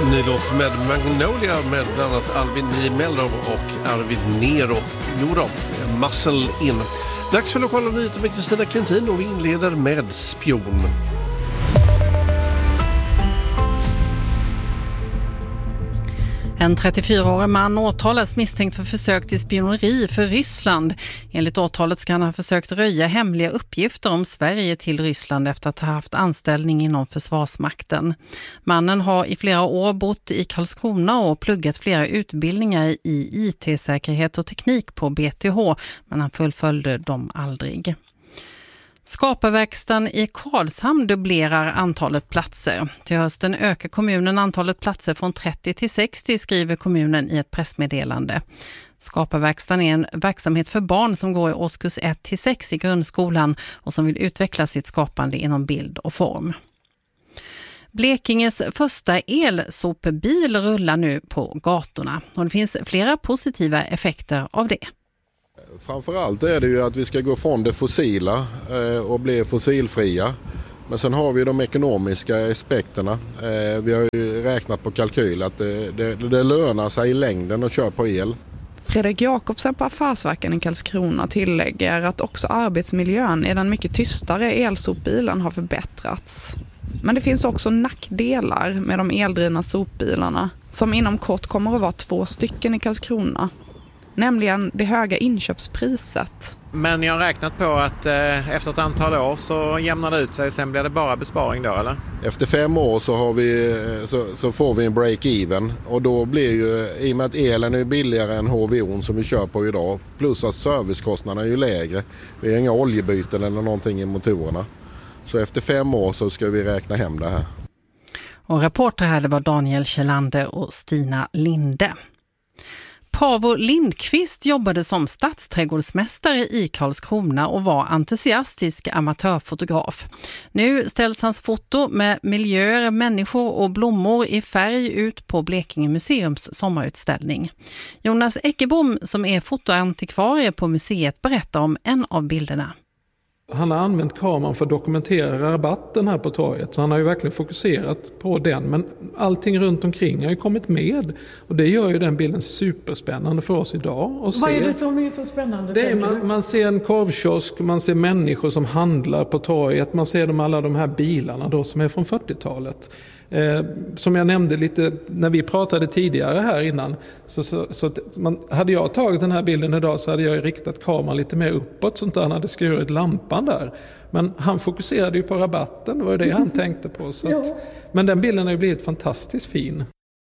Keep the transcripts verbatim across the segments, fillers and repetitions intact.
Ny låt med Magnolia med bland annat Alvin Melov och Arvid Nero. Jo då, Muscle In. Dags för lokala nyheter med Kristina Klentin och vi inleder med Spion. En trettiofyraårig man åtalas misstänkt för försök till spioneri för Ryssland. Enligt åtalet ska han ha försökt röja hemliga uppgifter om Sverige till Ryssland efter att ha haft anställning inom Försvarsmakten. Mannen har i flera år bott i Karlskrona och pluggat flera utbildningar i I T-säkerhet och teknik på B T H, men han fullföljde dem aldrig. Skaparverkstan i Karlshamn dubblerar antalet platser. Till hösten ökar kommunen antalet platser från trettio till sextio, skriver kommunen i ett pressmeddelande. Skaparverkstan är en verksamhet för barn som går i årskurs ett till sex i grundskolan och som vill utveckla sitt skapande inom bild och form. Blekinges första elsopbil rullar nu på gatorna och det finns flera positiva effekter av det. Framförallt är det ju att vi ska gå från det fossila och bli fossilfria. Men sen har vi de ekonomiska aspekterna. Vi har ju räknat på kalkyl att det, det, det lönar sig i längden att köra på el. Fredrik Jakobsen på Affärsverken i Karlskrona tillägger att också arbetsmiljön i den mycket tystare elsopbilen har förbättrats. Men det finns också nackdelar med de eldrivna sopbilarna som inom kort kommer att vara två stycken i Karlskrona. Nämligen det höga inköpspriset. Men jag har räknat på att eh, efter ett antal år så jämnar det ut sig. Sen blir det bara besparing då, eller? Efter fem år så, har vi, så, så får vi en break-even. Och då blir ju, i och med att elen är billigare än H V O som vi kör på idag. Plus att servicekostnaderna är ju lägre. Vi har inga oljebyten eller någonting i motorerna. Så efter fem år så ska vi räkna hem det här. Och reporter här det var Daniel Kjellander och Stina Linde. Paavo Lindqvist jobbade som stadsträdgårdsmästare i Karlskrona och var entusiastisk amatörfotograf. Nu ställs hans foto med miljöer, människor och blommor i färg ut på Blekinge museums sommarutställning. Jonas Eckebom som är fotoantikvarie på museet berättar om en av bilderna. Han har använt kameran för att dokumentera rabatten här på torget. Så han har ju verkligen fokuserat på den. Men allting runt omkring har ju kommit med. Och det gör ju den bilden superspännande för oss idag. Och Vad se, är det som är så spännande? Det är, man, man ser en korvkiosk, man ser människor som handlar på torget. Man ser de, alla de här bilarna då som är från fyrtiotalet. Eh, som jag nämnde lite när vi pratade tidigare här innan. Så, så, så att man, hade jag tagit den här bilden idag så hade jag riktat kameran lite mer uppåt. Sånt där han hade skurit lampan där. Men han fokuserade ju på rabatten, det var det han tänkte på. Så att, men den bilden har ju blivit fantastiskt fin.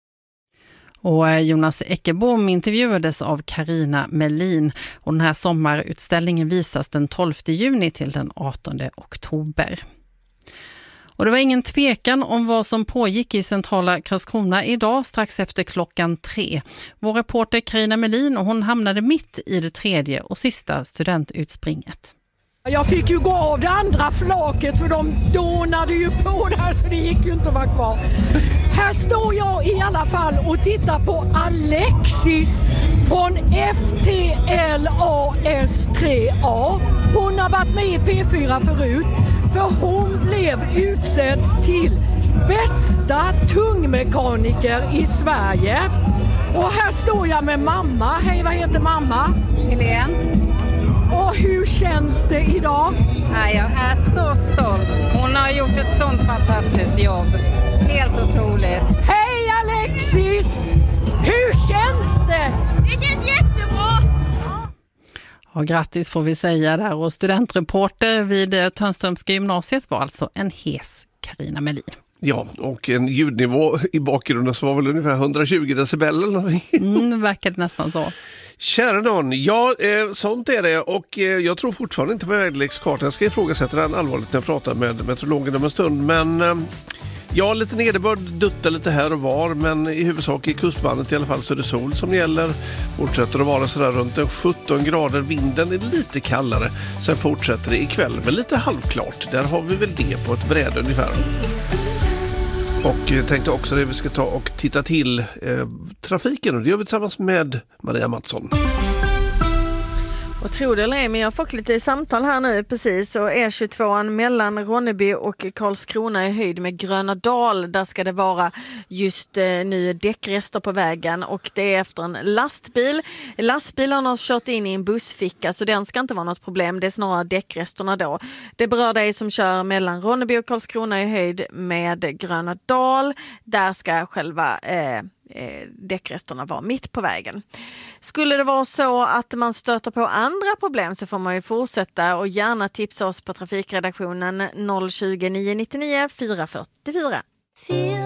Och Jonas Eckebom intervjuades av Carina Melin och den här sommarutställningen visas den tolfte juni till den artonde oktober. Och det var ingen tvekan om vad som pågick i centrala Karlskrona idag strax efter klockan tre. Vår reporter Carina Melin och hon hamnade mitt i det tredje och sista studentutspringet. Jag fick ju gå av det andra flaket för de donade ju på där så det gick ju inte att vara kvar. Här står jag i alla fall och tittar på Alexis från F T L A S tre A. Hon har varit med i P fyra förut för hon blev utsedd till bästa tungmekaniker i Sverige. Och här står jag med mamma. Hej, vad heter mamma? Helene. Och hur känns det idag? Ja, jag är så stolt. Hon har gjort ett sånt fantastiskt jobb. Helt otroligt. Hej Alexis! Hur känns det? Det känns jättebra! Ja, grattis får vi säga där. Och studentreporter vid Törnströmska gymnasiet var alltså en hes Carina Melin. Ja, och en ljudnivå i bakgrunden så var väl ungefär hundratjugo decibel eller någonting. Mm, det verkade nästan så. Kära någon, ja, eh, sånt är det och eh, jag tror fortfarande inte på väderlekskartan. Jag ska ifrågasätta den allvarligt när jag pratar med meteorologen om en stund, men eh, ja, lite nederbörd, dutta lite här och var, men i huvudsak i kustbandet i alla fall så är det sol som gäller. Fortsätter att vara sådär runt en sjutton grader, vinden är lite kallare. Sen fortsätter det ikväll med lite halvklart. Där har vi väl det på ett bräde ungefär. Och jag tänkte också att vi ska ta och titta till eh, trafiken och det gör vi tillsammans med Maria Mattsson. Och tror det eller ej, men jag har fått lite samtal här nu precis, och E tjugotvå mellan Ronneby och Karlskrona i höjd med Gröna Dal, där ska det vara just eh, nu däckrester på vägen, och det är efter en lastbil. Lastbilen har kört in i en bussficka, så den ska inte vara något problem, det är snarare däckresterna då. Det berör dig som kör mellan Ronneby och Karlskrona i höjd med Gröna Dal, där ska själva eh, Eh, däckresterna var mitt på vägen. Skulle det vara så att man stöter på andra problem, så får man ju fortsätta och gärna tipsa oss på trafikredaktionen noll tjugo, nio nio nio, fyra fyra fyra.